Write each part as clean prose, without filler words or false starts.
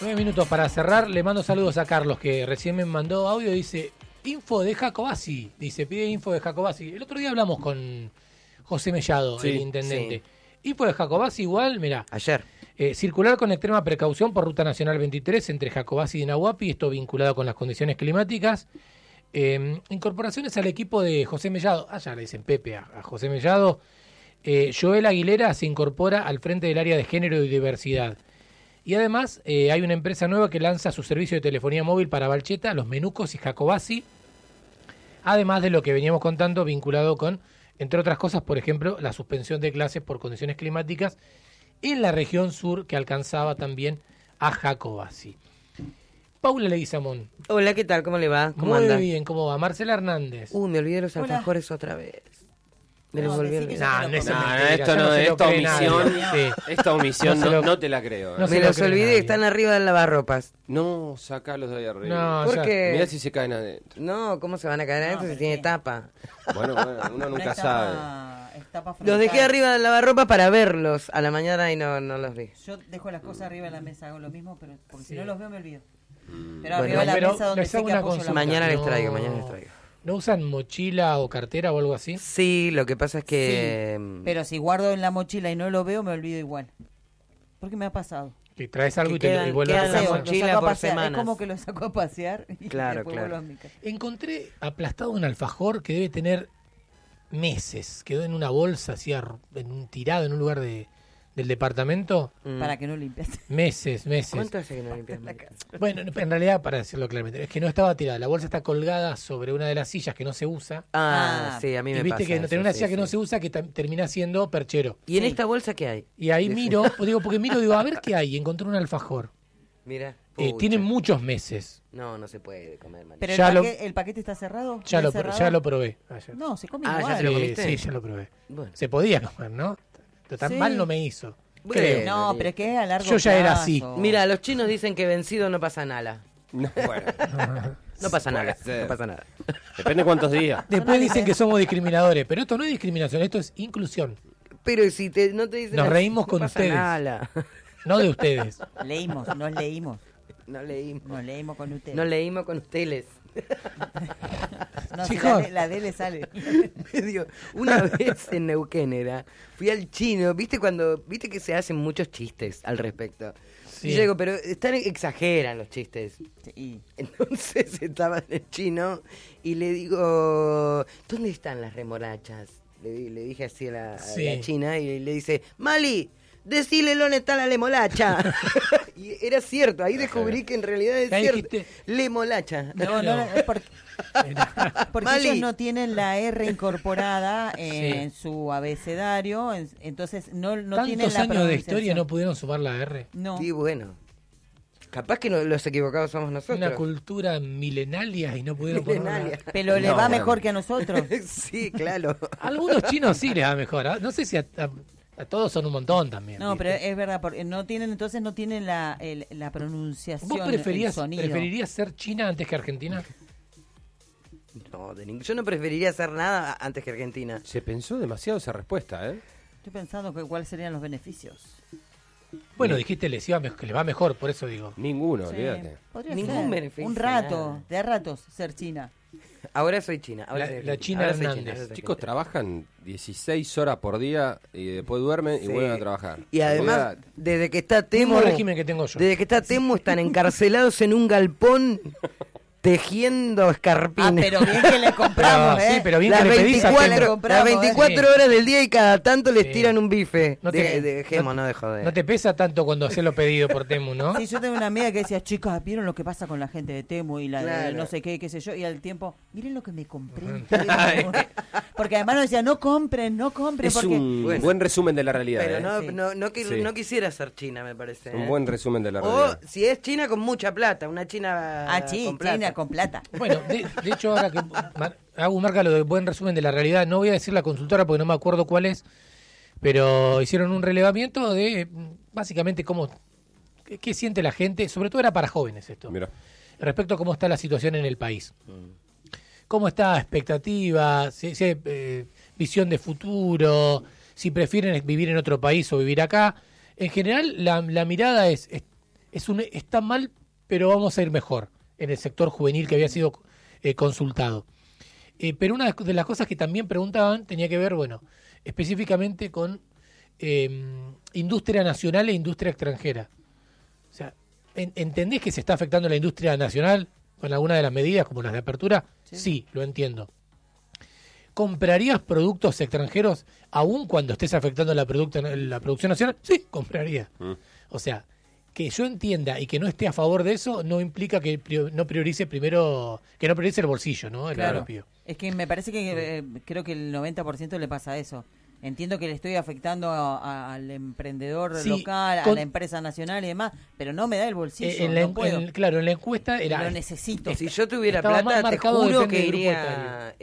9 minutos para cerrar. Le mando saludos a Carlos, que recién me mandó audio. Dice, info de Jacobasi. Dice, pide info de Jacobasi. El otro día hablamos con José Mellado, el intendente. Info de Jacobasi igual, mirá. Ayer. Circular con extrema precaución por Ruta Nacional 23 entre Jacobasi y Nahuapi. Esto vinculado con las condiciones climáticas. Incorporaciones al equipo de José Mellado. Ya le dicen Pepe a José Mellado. Joel Aguilera se incorpora al frente del área de género y diversidad. Y además hay una empresa nueva que lanza su servicio de telefonía móvil para Balcheta, Los Menucos y Jacobasi. Además de lo que veníamos contando vinculado con, entre otras cosas, por ejemplo, la suspensión de clases por condiciones climáticas en la región sur que alcanzaba también a Jacobasi. Paula Leguizamón. Hola, ¿qué tal? ¿Cómo le va? ¿Cómo Muy anda? bien, ¿cómo va? Marcela Hernández. Me olvidé los alfajores otra vez. Me los volví a olvidar. Esta omisión no te la creo. Me los olvidé, están arriba del lavarropas. No, sacalos de ahí arriba. No, ¿Por qué? Mirá si se caen adentro. No, ¿cómo se van a caer adentro si tiene tapa? Bueno, uno nunca sabe. Los dejé arriba del lavarropas para verlos a la mañana y no los vi. Yo dejo las cosas arriba de la mesa, hago lo mismo, pero porque si no los veo me olvido. Pero Bueno, arriba de la mesa donde les sé hago que una apoyo la consulta. Mañana les No. traigo, mañana les traigo. ¿No usan mochila o cartera o algo así? Sí, lo que pasa es que... Pero si guardo en la mochila y no lo veo, me olvido igual. Porque me ha pasado. Que traes algo Que y vuelves quedan a la casa. Lo mochila saco a por pasear. semanas. Es como que lo saco a pasear y Claro, después claro. vuelvo a mi casa. Encontré aplastado un alfajor que debe tener meses. Quedó en una bolsa, así tirado en un lugar del departamento. Para que no limpies. Meses. ¿Cuánto hace que no limpias la casa? Bueno, en realidad, para decirlo claramente, es que no estaba tirada. La bolsa está colgada sobre una de las sillas que no se usa. Sí, a mí Y me viste pasa que eso, tener una sí, silla que no sí. se usa que termina siendo perchero. ¿Y en esta bolsa qué hay? Y ahí miro, digo, a ver qué hay. Y encontré un alfajor. Mira. Tiene muchos meses. No se puede comer, man. Pero Ya el paquete está cerrado. Ya ¿Bien lo cerrado? probé ayer. No, se come Ah, igual. ¿ya te lo comiste? Sí, ya lo probé. Bueno. Se podía comer, ¿no? Pero tan Sí. mal no me hizo. Bueno. Creo. No, pero es que es a largo Yo ya era plazo. así. Mira, los chinos dicen que vencido no pasa nada. No, bueno, No pasa Puede nada. ser. No pasa nada. depende cuántos días. Después dicen que somos discriminadores, pero esto no es discriminación, esto es inclusión. Pero si no te dicen Nos así, reímos no con pasa ustedes. nada. No de ustedes. Nos leímos No leímos. con ustedes. No leímos con ustedes. No, si Chicos. la D le sale. Una vez en Neuquén fui al chino, ¿viste que se hacen muchos chistes al respecto? Sí. Y yo digo, pero exageran los chistes. Sí. Entonces estaba en el chino y le digo, ¿dónde están las remolachas? Le dije así a la china y le dice, Mali, decile dónde está la lemolacha. Y era cierto, ahí descubrí que en realidad es Ahí cierto. dijiste- Lemolacha. No, es porque Mali. ellos no tienen la R incorporada en Sí. su abecedario, entonces no tienen Tantos la años de pronunciación. historia no pudieron sumar la R. No. Sí, bueno. Capaz que los equivocados somos nosotros. Una cultura milenaria y no pudieron poner Milenaria. Pero le No, va bueno. mejor que a nosotros. Sí, claro. A algunos chinos sí les va mejor. No sé si a todos son un montón también. No, ¿viste? pero es verdad, porque no tienen la pronunciación, ¿Vos el sonido. preferirías ser China antes que Argentina? No, yo no preferiría hacer nada antes que Argentina. Se pensó demasiado esa respuesta, ¿eh? Estoy pensando cuáles serían los beneficios. Bueno, dijiste que les va mejor, por eso digo. Ninguno, Sí, olvídate. podría Ningún ser. beneficio, Un rato, nada. de a ratos, ser China. Ahora soy China. Ahora La- soy la Argentina. China Ahora soy Hernández. ahora soy Chicos, Argentina. trabajan 16 horas por día y después duermen y Sí. vuelven a trabajar. Y además, Olvídate. desde que está Temo, Mismo régimen que tengo yo. desde que está Temo están encarcelados en un galpón tejiendo escarpines. Pero bien que le compramos, Pero, ¿eh? sí, pero bien las que le pedís a 24, Temo. compramos, las 24 ¿eh? horas del día y cada tanto les Sí. tiran un bife. No te- Dejémonos de joder. No te pesa tanto cuando haces lo pedido por Temu, ¿no? Sí, yo tengo una amiga que decía, chicas, ¿vieron lo que pasa con la gente de Temu y la de Claro. no sé qué sé yo? Y al tiempo, miren lo que me compré en Temu. Porque además nos decía, no compren, Es porque... un Bueno. buen resumen de la realidad. Pero ¿eh? no, Sí. no Sí. quisiera ser China, me parece. Un buen resumen de la O realidad. si es China con mucha plata, una China con plata. China con plata. Bueno, de hecho, ahora que hago marca lo de buen resumen de la realidad, no voy a decir la consultora porque no me acuerdo cuál es, pero hicieron un relevamiento de básicamente qué siente la gente, sobre todo era para jóvenes esto, Mira. respecto a cómo está la situación en el país. ¿Cómo está expectativa, si hay visión de futuro, si prefieren vivir en otro país o vivir acá? En general, la mirada es está mal, pero vamos a ir mejor en el sector juvenil que había sido consultado. Pero una de las cosas que también preguntaban tenía que ver, bueno, específicamente con industria nacional e industria extranjera. O sea, ¿entendés que se está afectando la industria nacional con alguna de las medidas, como las de apertura? Sí, lo entiendo. ¿Comprarías productos extranjeros aún cuando estés afectando la producción nacional? Sí, compraría. O sea, que yo entienda y que no esté a favor de eso no implica que no priorice primero, que no priorice el bolsillo, ¿no? El propio. Es que me parece que creo que el 90% le pasa eso. Entiendo que le estoy afectando al emprendedor local, a la empresa nacional y demás, pero no me da el bolsillo, no puedo. Claro, en la encuesta era... Lo necesito. Si yo tuviera plata, te juro que iría...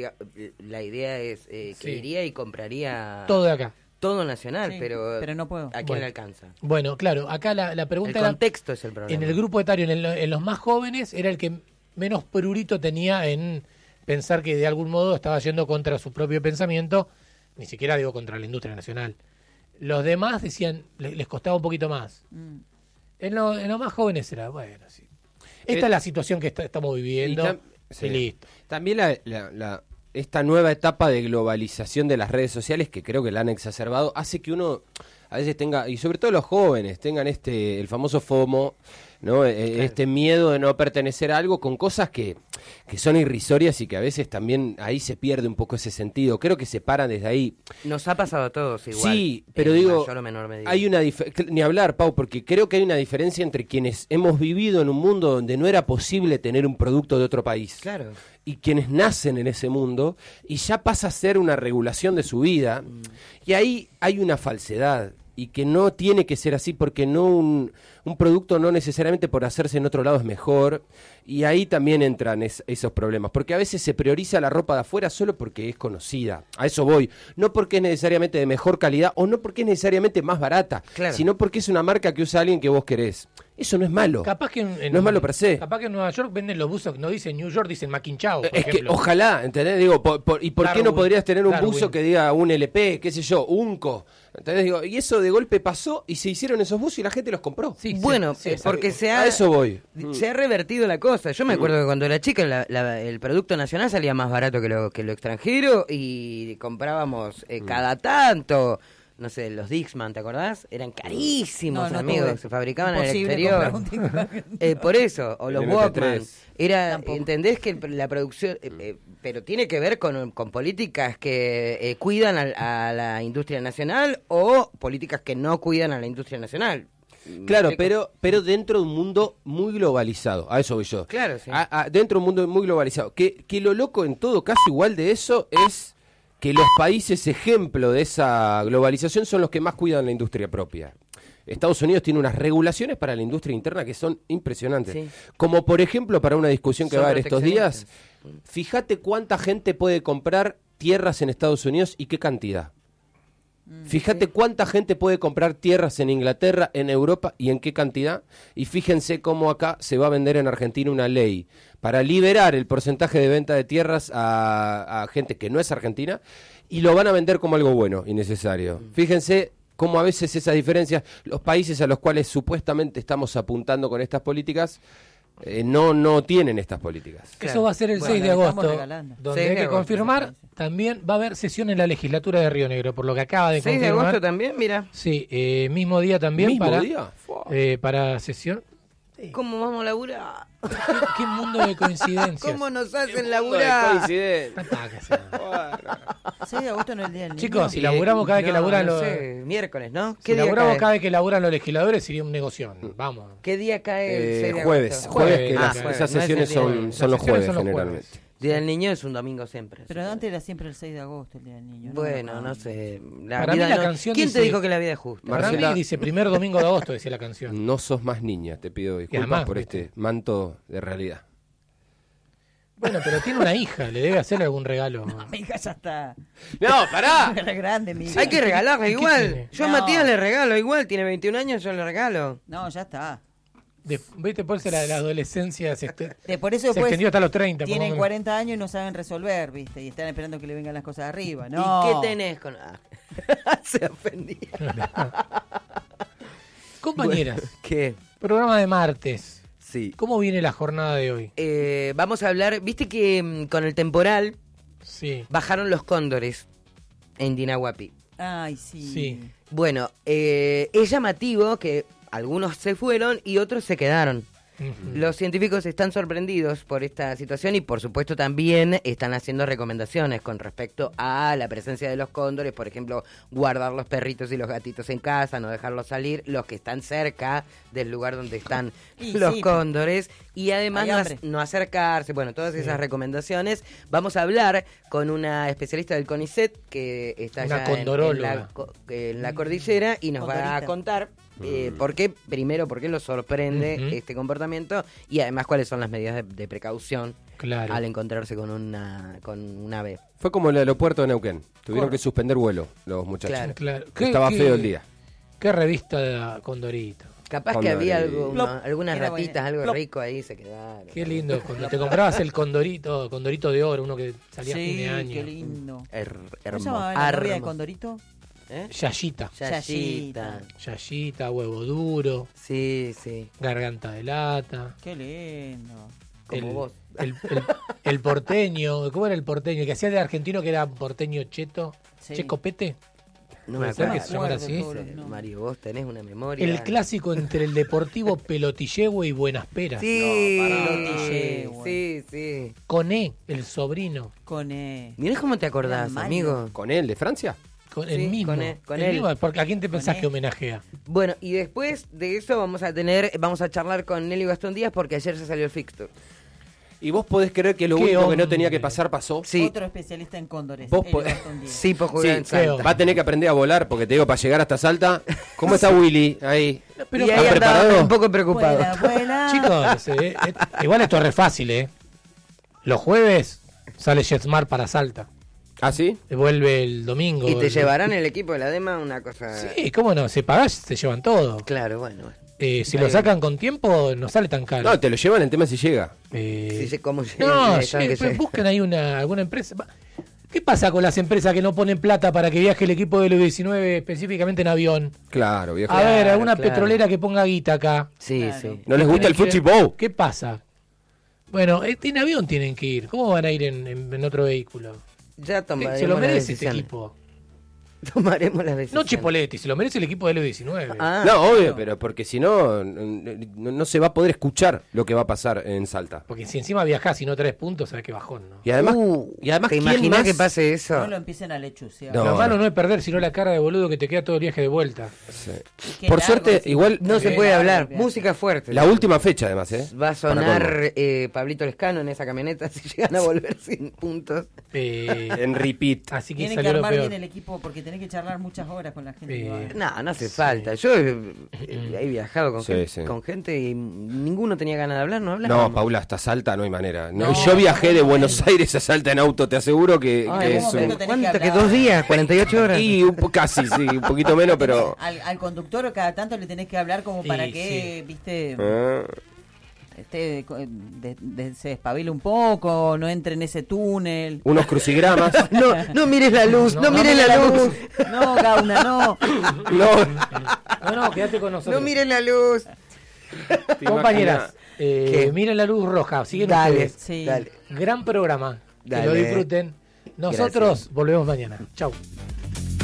la idea es que iría y compraría... Todo de acá. Todo nacional, pero no puedo. ¿A quién le alcanza? Bueno, claro, acá la pregunta el contexto es el problema. En el grupo etario, en los más jóvenes, era el que menos prurito tenía en pensar que de algún modo estaba yendo contra su propio pensamiento, ni siquiera digo contra la industria nacional. Los demás decían, les costaba un poquito más. En los más jóvenes era, bueno, sí. Esta es la situación que estamos viviendo. Y listo. También esta nueva etapa de globalización de las redes sociales, que creo que la han exacerbado, hace que uno a veces tenga, y sobre todo los jóvenes, tengan el famoso FOMO, ¿no? Claro. Este miedo de no pertenecer a algo con cosas que son irrisorias y que a veces también ahí se pierde un poco ese sentido. Creo que se paran desde ahí. Nos ha pasado a todos igual. Sí, pero digo, mayor o menor medida. Hay una ni hablar, Pau, porque creo que hay una diferencia entre quienes hemos vivido en un mundo donde no era posible tener un producto de otro país. Claro. Y quienes nacen en ese mundo y ya pasa a ser una regulación de su vida. Y ahí hay una falsedad. Y que no tiene que ser así porque no un producto no necesariamente por hacerse en otro lado es mejor, y ahí también entran esos problemas, porque a veces se prioriza la ropa de afuera solo porque es conocida, a eso voy, no porque es necesariamente de mejor calidad o no porque es necesariamente más barata, sino porque es una marca que usa alguien que vos querés. Eso no es malo. Capaz que no es malo per se. Capaz que en Nueva York venden los buzos que no dicen New York, dicen Maquinchao. Es que ojalá, ¿entendés? Digo, ¿y por qué no podrías tener un buzo que diga un LP, qué sé yo, ¿entendés? Digo, y eso de golpe pasó y se hicieron esos buzos y la gente los compró. Sí, bueno, porque a eso voy. Se ha revertido la cosa. Yo me acuerdo que cuando era chica el producto nacional salía más barato que lo extranjero y comprábamos cada tanto. No sé, los Dixman, ¿te acordás? Eran carísimos, amigos, se fabricaban en el exterior. Por eso, o los Walkman. ¿Entendés que la producción, pero tiene que ver con políticas que cuidan a la industria nacional o políticas que no cuidan a la industria nacional? Claro, pero dentro de un mundo muy globalizado, a eso voy yo. Claro, sí. Dentro de un mundo muy globalizado. Que lo loco en todo caso igual de eso es que los países ejemplo de esa globalización son los que más cuidan la industria propia. Estados Unidos tiene unas regulaciones para la industria interna que son impresionantes. Sí. Como por ejemplo, para una discusión que va a haber estos días, fíjate cuánta gente puede comprar tierras en Estados Unidos y qué cantidad. Fíjate cuánta gente puede comprar tierras en Inglaterra, en Europa y en qué cantidad. Y fíjense cómo acá se va a vender en Argentina una ley para liberar el porcentaje de venta de tierras a gente que no es argentina y lo van a vender como algo bueno y necesario. Fíjense cómo a veces esas diferencias, los países a los cuales supuestamente estamos apuntando con estas políticas, no tienen estas políticas. Claro. Eso va a ser el 6 de agosto, donde hay que confirmar. También va a haber sesión en la legislatura de Río Negro, por lo que acaba de confirmar. 6 de agosto también, mira. Sí, mismo día también. Para sesión. ¿Cómo vamos a laburar? ¿Qué mundo de coincidencias? ¿Cómo nos hacen laburar? 6 de agosto no es el día del niño. Chicos, si laburamos cada vez que laburan los... miércoles, ¿no? Si laburamos cada vez que laburan los legisladores sería un negocio. Vamos. ¿Qué día cae el 6 de jueves, agosto? Jueves. Esas sesiones son los jueves generalmente. Día del Niño es un domingo siempre. Pero antes era siempre el 6 de agosto el Día del Niño. Bueno, no sé. Para mí la canción ¿Quién dice, te dijo que la vida es justa? Marcela, para mí dice primer domingo de agosto, decía la canción. No sos más niña, te pido disculpas además, por este manto de realidad. Bueno, pero tiene una hija, le debe hacer algún regalo. No, mi hija ya está. ¡No, pará! Era grande, mi hija. Hay que regalarle igual. Yo a Matías le regalo igual, tiene 21 años, yo le regalo. No, ya está. ¿Viste? Por eso la adolescencia por eso se extendió hasta los 30. Tienen 40 años y no saben resolver, ¿viste? Y están esperando que le vengan las cosas arriba. No. ¿Y qué tenés con...? Se ofendía. Compañeras. Bueno, ¿qué? Programa de martes. Sí. ¿Cómo viene la jornada de hoy? Vamos a hablar, viste que con el temporal bajaron los cóndores en Dinahuapi. Ay, sí. Bueno, es llamativo que algunos se fueron y otros se quedaron. Los científicos están sorprendidos por esta situación y por supuesto también están haciendo recomendaciones con respecto a la presencia de los cóndores, por ejemplo, guardar los perritos y los gatitos en casa, no dejarlos salir, los que están cerca del lugar donde están los cóndores y además no acercarse, bueno, todas esas recomendaciones. Vamos a hablar con una especialista del CONICET que está allá en la cordillera y nos va a contar por qué lo sorprende este comportamiento y además cuáles son las medidas de precaución al encontrarse con un ave. Fue como el aeropuerto de Neuquén. Tuvieron que suspender vuelo los muchachos. Claro. Estaba feo el día. ¿Qué revista de Condorito? Capaz que había algunas ratitas, algo rico ahí, se quedaron. Qué lindo, cuando te comprabas el Condorito de oro, uno que salía a fin de año. Qué lindo. ¿Cómo se llamaba la novia de Condorito? Yayita, huevo duro. Sí. Garganta de lata. Qué lindo. Como vos. El porteño, ¿cómo era el porteño? El que hacía de argentino que era porteño cheto. Checopete. No me acuerdo que se llamara así. Mario, vos tenés una memoria. El clásico entre el Deportivo Pelotillehue y Buenas Peras. Sí. Coné, el sobrino. Coné. Mirá cómo te acordás, amigo. ¿Coné, el de Francia? El mismo. Con él. Mismo, porque ¿a quién te pensás que homenajea? Bueno, y después de eso vamos a charlar con Nelly Gastón Díaz porque ayer se salió el fixture. ¿Y vos podés creer que lo único que no tenía que pasar pasó? Sí. Otro especialista en cóndores. Sí, por jugar en Salta. Va a tener que aprender a volar porque te digo, para llegar hasta Salta. ¿Cómo está Willy? Ahí. Pero y ahí preparado? Un poco preocupado. Buena. Chicos, igual esto es re fácil, Los jueves sale JetSmart para Salta. ¿Ah, sí? Vuelve el domingo. ¿Y te llevarán el equipo de la DEMA una cosa? Sí, cómo no, se pagás, se llevan todo. Claro, bueno. Si lo sacan con tiempo, no sale tan caro. No, te lo llevan, el tema si llega. ¿Cómo llega? No, pues busquen ahí alguna empresa. ¿Qué pasa con las empresas que no ponen plata para que viaje el equipo de los 19 específicamente en avión? Claro, viejo. A ver, alguna petrolera que ponga guita acá. Sí. ¿No les gusta el fútbol? ¿Qué pasa? Bueno, en avión tienen que ir. ¿Cómo van a ir en otro vehículo? Ya tomaremos se lo merece este equipo. Tomaremos las decisiones. No Chipoletti, se lo merece el equipo de L19. No, obvio, pero porque si no, no se va a poder escuchar lo que va a pasar en Salta. Porque si encima viajás y no 3 puntos, sabés que bajón, ¿no? Y además ¿te imaginas que pase eso? No lo empiecen a lechucear. Lo malo no es perder, sino la cara de boludo que te queda todo el viaje de vuelta. Sí. Por suerte, igual no se puede hablar. Música fuerte. La última fecha, además, Va a sonar Pablito Lescano en esa camioneta si llegan a volver sin puntos. En repeat. Así que tienen que armar bien el equipo porque tenés que charlar muchas horas con la gente. No hace falta. Yo he viajado con gente y ninguno tenía ganas de hablar, no hablaba. No, Paula, hasta Salta no hay manera. Yo viajé de Buenos Aires a Salta en auto, te aseguro que es ¿cuánto? ¿Que 2 días? ¿48 horas? Y casi, sí, un poquito menos, pero... Al conductor cada tanto le tenés que hablar como para que, viste... se despabile un poco, no entre en ese túnel. Unos crucigramas. No mires la luz, no mires la luz. No, Gauna, no. No, quédate con nosotros. No mires la luz. Compañeras, miren la luz roja, siguen ustedes. Sí. Dale. Gran programa, que lo disfruten. Nosotros volvemos mañana. Chau.